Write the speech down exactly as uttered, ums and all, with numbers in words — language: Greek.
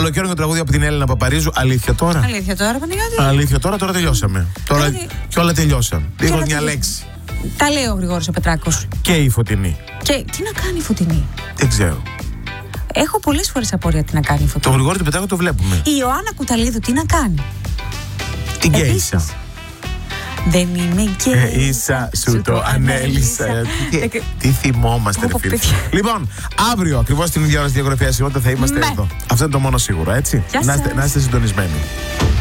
Ολοκαίρινο τραγούδι από την Έλληνα Παπαρίζου. Αλήθεια τώρα. Αλήθεια τώρα, Παναγιώτη. Αλήθεια τώρα, τώρα τελειώσαμε. Τώρα Δηλαδή... και όλα τελειώσαν. Λίγο μια λέξη. Τα λέει ο Γρηγόρης ο Πετράκος. Και η Φωτεινή. Και τι να κάνει η Φωτεινή? Δεν ξέρω. Έχω πολλές φορές απορία τι να κάνει η Φωτεινή. Το Γρηγόρη του Πετράκου το βλέπουμε. Η Ιωάννα Κουταλίδου τι να κάνει? Την Γκέισα. Δεν είμαι Γκέισα, σου το ανέλησα. Τι θυμόμαστε, ρε φίλε. Λοιπόν, αύριο ακριβώς την ίδια ώρα στη Γεωγραφία Ασιότητα θα είμαστε εδώ. Αυτό είναι το μόνο σίγουρο, έτσι. Να είστε συντονισμένοι.